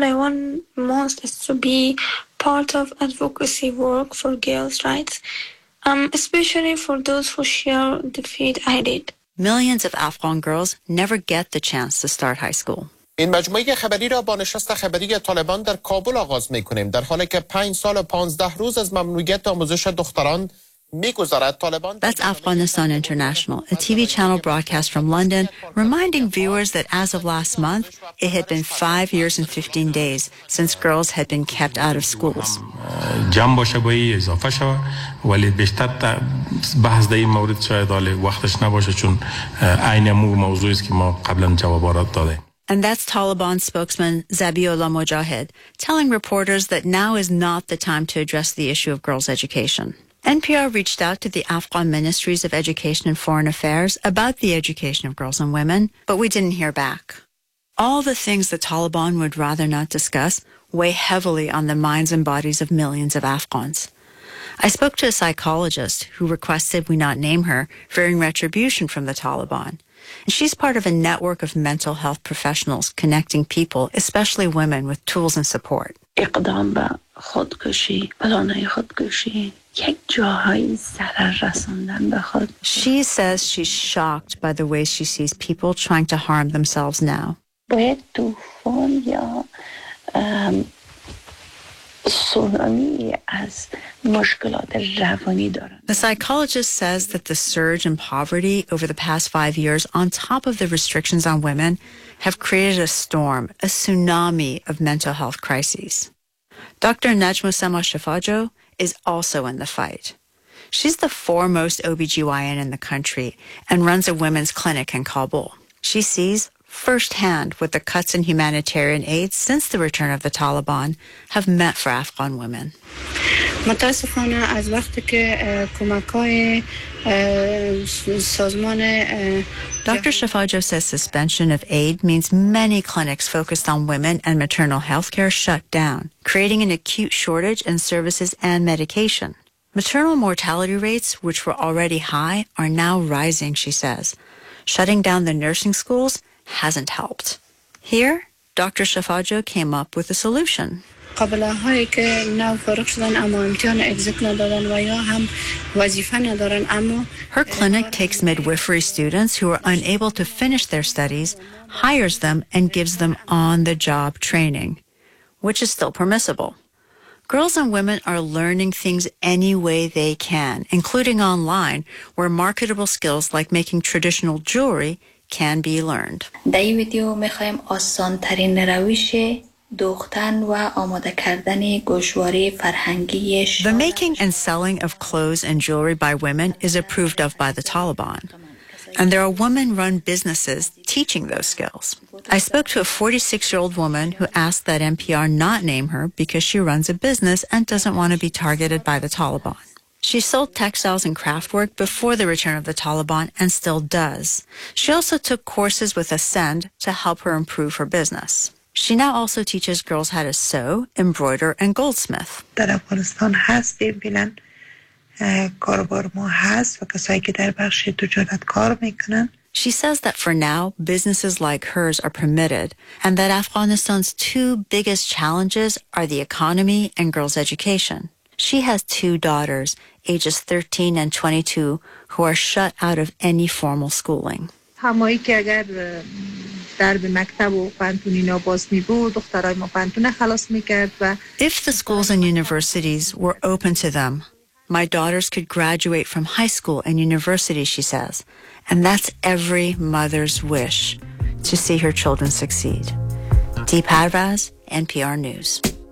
what I want most is to be part of advocacy work for girls' rights, especially for those who share the fate I did. Millions of Afghan girls never get the chance to start high school. این مجموعه خبری را با نشست خبری طالبان در کابل آغاز می‌کنیم، در حالی که 5 سال و 15 روز از ممنوعیت آموزش دختران می‌گذرد. طالبان That's Afghanistan International, a TV channel broadcast from London, reminding viewers that as of last month, it had been 5 years and 15 days since girls had been kept out of schools. جمع باشه با این اضافه شود، ولی بیشتر بحث در این مورد شاید حال وقتش نباشه، چون عین موضوعی است که ما قبلا جوابات دادیم. And that's Taliban spokesman Zabiullah Mujahid telling reporters that now is not the time to address the issue of girls' education. NPR reached out to the Afghan Ministries of Education and Foreign Affairs about the education of girls and women, but we didn't hear back. All the things the Taliban would rather not discuss weigh heavily on the minds and bodies of millions of Afghans. I spoke to a psychologist who requested we not name her, fearing retribution from the Taliban. And she's part of a network of mental health professionals connecting people, especially women, with tools and support. اقدام به خودکشی، پلانهای خودکشی، یک جاهایی ضرر رساندن به خود. She says she's shocked by the way she sees people trying to harm themselves now. باید طوفان یا تسونامی از مشکلات روانی دارن. The psychologist says that the surge in poverty over the past 5 years, on top of the restrictions on women, have created a storm, a tsunami of mental health crises. Dr. Najmusama Shifajo is also in the fight. She's the foremost OBGYN in the country and runs a women's clinic in Kabul. She sees firsthand what the cuts in humanitarian aid since the return of the Taliban have meant for Afghan women. متاسفانه از وقتی که کمک‌های سازمان Dr. Shifajo says suspension of aid means many clinics focused on women and maternal health care shut down, creating an acute shortage in services and medication. Maternal mortality rates, which were already high, are now rising, she says. Shutting down the nursing schools hasn't helped. Here, Dr. Shifajo came up with a solution. قابله‌هایی که نو فارغ شدن اما امتحان اگزیت ندادن و یا هم وظیفه ندارن اما Her clinic takes midwifery students who are unable to finish their studies, hires them, and gives them on-the-job training, which is still permissible. Girls and women are learning things any way they can, including online, where marketable skills like making traditional jewelry can be learned. در این ویدیو می‌خوایم آسان‌ترین روش دوختن و آماده کردن گوشواره فرهنگی The making and selling of clothes and jewelry by women is approved of by the Taliban. And there are women-run businesses teaching those skills. I spoke to a 46-year-old woman who asked that NPR not name her because she runs a business and doesn't want to be targeted by the Taliban. She sold textiles and craftwork before the return of the Taliban and still does. She also took courses with Ascend to help her improve her business. She now also teaches girls how to sew, embroider, and goldsmith. در افغانستان هستیم فعلا کاربار ما هست و کسایی که در بخش تجارت کار میکنن. She says that for now, businesses like hers are permitted and that Afghanistan's two biggest challenges are the economy and girls' education. She has 2 daughters, ages 13 and 22, who are shut out of any formal schooling. همایی که اگر در مکتب و پانتون اینا باز می بود دخترای ما پانتون خلاص میکرد و If the schools and universities were open to them, my daughters could graduate from high school and university, she says. And that's every mother's wish, to see her children succeed. Dee Parvaz, NPR News.